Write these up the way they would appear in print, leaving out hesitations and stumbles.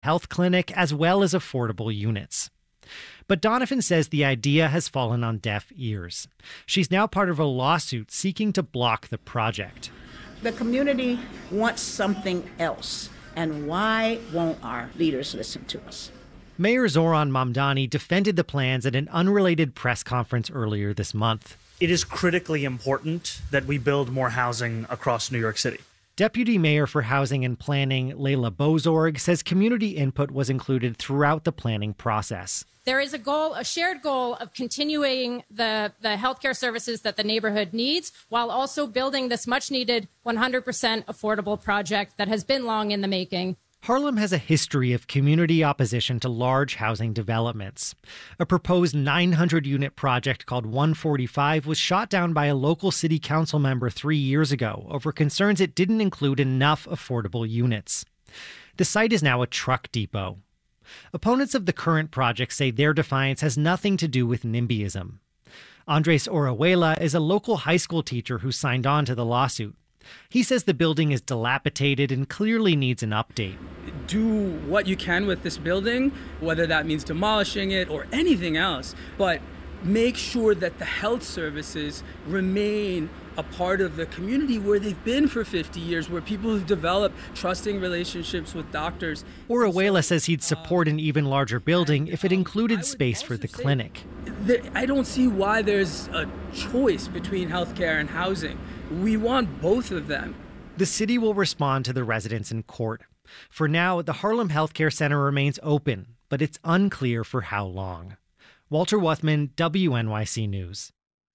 health clinic, as well as affordable units. But Donovan says the idea has fallen on deaf ears. She's now part of a lawsuit seeking to block the project. The community wants something else, and why won't our leaders listen to us? Mayor Zoran Mamdani defended the plans at an unrelated press conference earlier this month. It is critically important that we build more housing across New York City. Deputy Mayor for Housing and Planning, Leila Bozorg, says community input was included throughout the planning process. There is a shared goal of continuing the healthcare services that the neighborhood needs, while also building this much-needed 100% affordable project that has been long in the making. Harlem has a history of community opposition to large housing developments. A proposed 900-unit project called 145 was shot down by a local city council member 3 years ago over concerns it didn't include enough affordable units. The site is now a truck depot. Opponents of the current project say their defiance has nothing to do with NIMBYism. Andres Orihuela is a local high school teacher who signed on to the lawsuit. He says the building is dilapidated and clearly needs an update. Do what you can with this building, whether that means demolishing it or anything else, but make sure that the health services remain a part of the community where they've been for 50 years, where people have developed trusting relationships with doctors. Orihuela says he'd support an even larger building if it included space for the clinic. I don't see why there's a choice between healthcare and housing. We want both of them. The city will respond to the residents in court. For now, the Harlem Healthcare Center remains open, but it's unclear for how long. Walter Wuthman, WNYC News.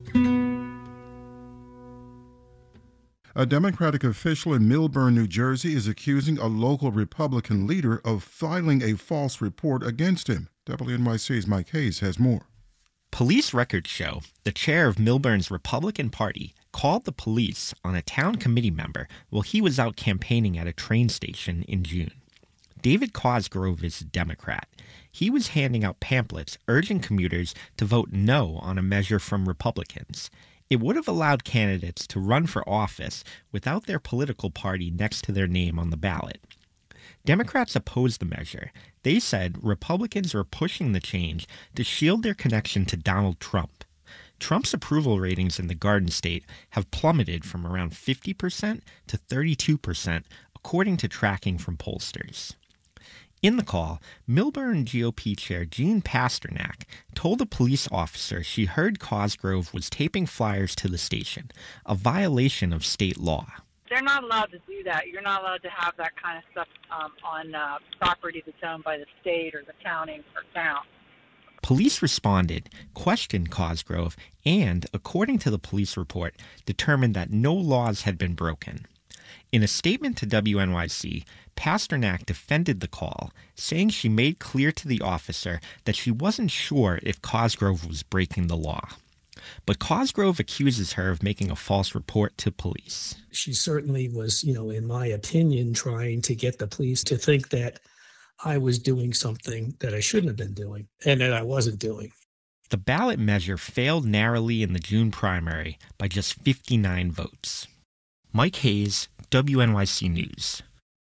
A Democratic official in Millburn, New Jersey, is accusing a local Republican leader of filing a false report against him. WNYC's Mike Hayes has more. Police records show the chair of Millburn's Republican Party called the police on a town committee member while he was out campaigning at a train station in June. David Cosgrove is a Democrat. He was handing out pamphlets urging commuters to vote no on a measure from Republicans. It would have allowed candidates to run for office without their political party next to their name on the ballot. Democrats opposed the measure. They said Republicans were pushing the change to shield their connection to Donald Trump. Trump's approval ratings in the Garden State have plummeted from around 50% to 32%, according to tracking from pollsters. In the call, Millburn GOP Chair Jean Pasternak told a police officer she heard Cosgrove was taping flyers to the station, a violation of state law. They're not allowed to do that. You're not allowed to have that kind of stuff on property that's owned by the state or the county or town. Police responded, questioned Cosgrove, and, according to the police report, determined that no laws had been broken. In a statement to WNYC, Pasternak defended the call, saying she made clear to the officer that she wasn't sure if Cosgrove was breaking the law. But Cosgrove accuses her of making a false report to police. She certainly was, in my opinion, trying to get the police to think that I was doing something that I shouldn't have been doing and that I wasn't doing. The ballot measure failed narrowly in the June primary by just 59 votes. Mike Hayes, WNYC News.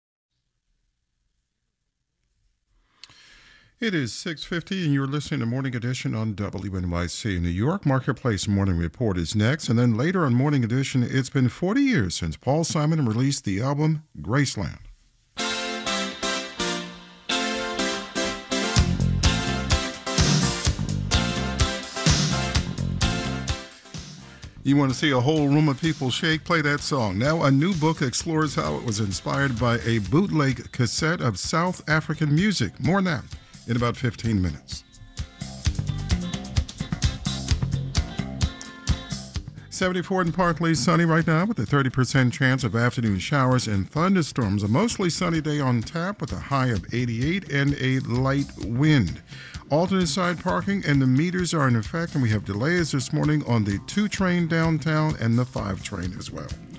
It is 6:50, and you're listening to Morning Edition on WNYC. New York Marketplace Morning Report is next, and then later on Morning Edition, it's been 40 years since Paul Simon released the album Graceland. You want to see a whole room of people shake? Play that song. Now, a new book explores how it was inspired by a bootleg cassette of South African music. More now in about 15 minutes. 74 and partly sunny right now with a 30% chance of afternoon showers and thunderstorms. A mostly sunny day on tap with a high of 88 and a light wind. Alternate side parking and the meters are in effect, and we have delays this morning on the 2 train downtown and the 5 train as well.